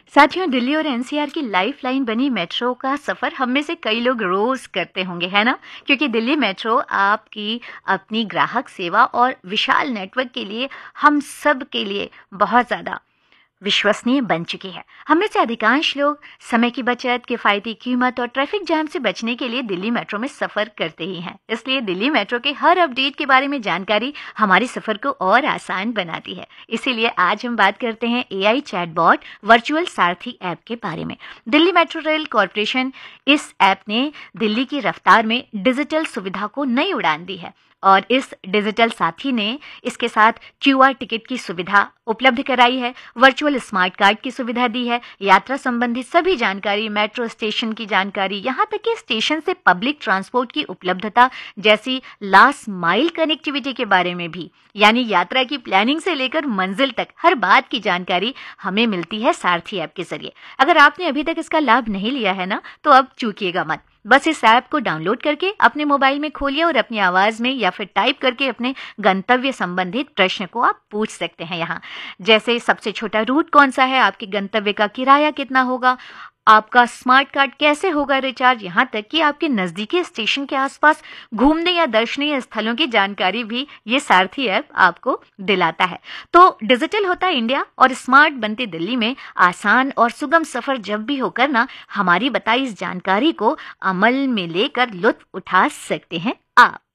साथियों, दिल्ली और एनसीआर की लाइफलाइन बनी मेट्रो का सफ़र हम में से कई लोग रोज़ करते होंगे, है ना? क्योंकि दिल्ली मेट्रो आपकी अपनी ग्राहक सेवा और विशाल नेटवर्क के लिए हम सब के लिए बहुत ज़्यादा विश्वसनीय बन चुकी है। हम में से अधिकांश लोग समय की बचत, किफ़ायती कीमत और ट्रैफिक जैम से बचने के लिए दिल्ली मेट्रो में सफ़र करते ही हैं। इसलिए दिल्ली मेट्रो के हर अपडेट के बारे में जानकारी हमारे सफ़र को और आसान बनाती है। इसीलिए आज हम बात करते हैं एआई चैटबॉट वर्चुअल सारथी ऐप के बारे में। दिल्ली मेट्रो रेल कॉरपोरेशन इस ऐप ने दिल्ली की रफ्तार में डिजिटल सुविधा को नई उड़ान दी है और इस डिजिटल साथी ने इसके साथ क्यूआर टिकट की सुविधा उपलब्ध कराई है, वर्चुअल स्मार्ट कार्ड की सुविधा दी है, यात्रा संबंधी सभी जानकारी, मेट्रो स्टेशन की जानकारी, यहाँ तक कि स्टेशन से पब्लिक ट्रांसपोर्ट की उपलब्धता जैसी लास्ट माइल कनेक्टिविटी के बारे में भी, यानी यात्रा की प्लानिंग से लेकर मंजिल तक हर बात की जानकारी हमें मिलती है सारथी ऐप के जरिए। अगर आपने अभी तक इसका लाभ नहीं लिया है ना, तो अब चूकिएगा मत। बस इस ऐप को डाउनलोड करके अपने मोबाइल में खोलिए और अपनी आवाज़ में या फिर टाइप करके अपने गंतव्य संबंधित प्रश्न को आप पूछ सकते हैं। यहाँ जैसे सबसे छोटा रूट कौन सा है, आपके गंतव्य का किराया कितना होगा, आपका स्मार्ट कार्ड कैसे होगा रिचार्ज, यहाँ तक कि आपके नज़दीकी स्टेशन के आसपास घूमने या दर्शनीय स्थलों की जानकारी भी ये सारथी ऐप आपको दिलाता है। तो डिजिटल होता इंडिया और स्मार्ट बनती दिल्ली में आसान और सुगम सफ़र जब भी हो करना, हमारी बताई इस जानकारी को अमल में लेकर लुत्फ उठा सकते हैं आप।